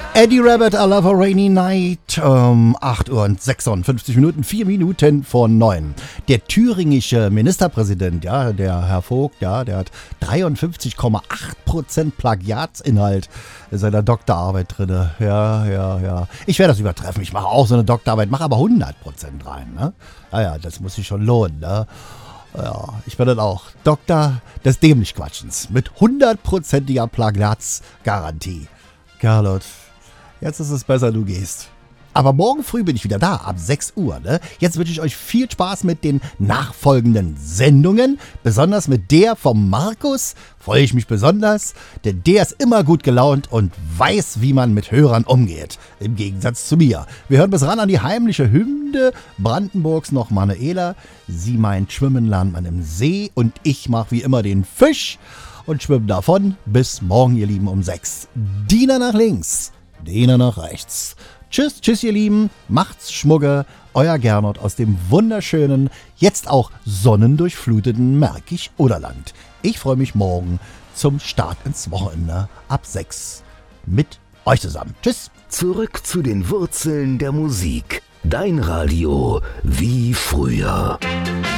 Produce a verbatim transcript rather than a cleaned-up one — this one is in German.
Eddie Rabbitt, I Love a Rainy Night, um, acht Uhr und sechsundfünfzig Minuten, vier Minuten vor neun. Der thüringische Ministerpräsident, ja, der Herr Vogt, ja, der hat dreiundfünfzig Komma acht Prozent Plagiatsinhalt in seiner Doktorarbeit drin. Ja, ja, ja. Ich werde das übertreffen. Ich mache auch so eine Doktorarbeit, mache aber hundert Prozent rein, ne? Naja, das muss sich schon lohnen, ne? Ja, ich bin dann auch Doktor des Dämlichquatschens mit hundertprozentiger Plagiatsgarantie. Carlot, jetzt ist es besser, du gehst. Aber morgen früh bin ich wieder da, ab sechs Uhr. Ne? Jetzt wünsche ich euch viel Spaß mit den nachfolgenden Sendungen. Besonders mit der vom Markus freue ich mich besonders, denn der ist immer gut gelaunt und weiß, wie man mit Hörern umgeht. Im Gegensatz zu mir. Wir hören bis ran an die heimliche Hymne Brandenburgs noch Manuela. Sie meint, schwimmen lernt man im See und ich mache wie immer den Fisch und schwimme davon. Bis morgen, ihr Lieben, um sechs. Diener nach links, Diener nach rechts. Tschüss, tschüss ihr Lieben, macht's Schmugge, euer Gernot aus dem wunderschönen, jetzt auch sonnendurchfluteten Märkisch-Oderland. Ich freue mich morgen zum Start ins Wochenende ab sechs mit euch zusammen. Tschüss. Zurück zu den Wurzeln der Musik. Dein Radio wie früher.